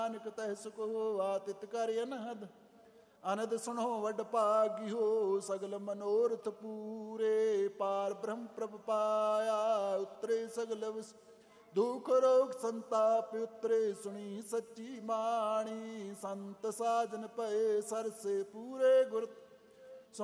ਨਾਨਕ ਤਹਿ ਸੁਖ ਹੋਆ ਤਿਤ ਕਰ ਅਨਹਦ। ਅਨੰਦ ਸੁਣੋ ਵੱਡ ਭਾਗਿਓ ਸਗਲ ਮਨੋਰਥ ਪੂਰੇ। ਪਾਰ ਬ੍ਰਹਮ ਪ੍ਰਭ ਪਾਇਆ ਉਤਰੇ ਸਗਲ ਵਿਸ। ਦੁਖ ਰੋਗ ਸੰਤਾਪ ਉਤਰੇ ਸੁਣੀ ਸੱਚੀ ਬਾਣੀ। ਸੰਤ ਸਾਜਨ ਪਏ ਸਰਸੇ ਪੂਰੇ ਗੁਰ।